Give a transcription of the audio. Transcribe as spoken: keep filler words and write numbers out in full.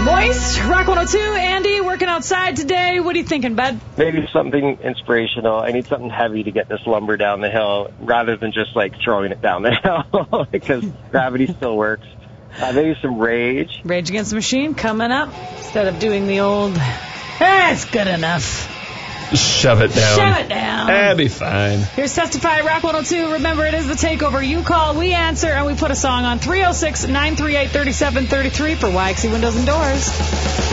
Moist, Rock one oh two. Andy, working outside today. What are you thinking, bud? Maybe something inspirational. I need something heavy to get this lumber down the hill rather than just, like, throwing it down the hill because gravity still works. Uh, maybe some Rage. Rage Against the Machine coming up. Instead of doing the old, that's good enough. Shove it down. Shove it down. That'll be fine. Here's Testify, Rock one oh two. Remember, it is the takeover. You call, we answer, and we put a song on three oh six, nine three eight, three seven three three for Y X C Windows and Doors.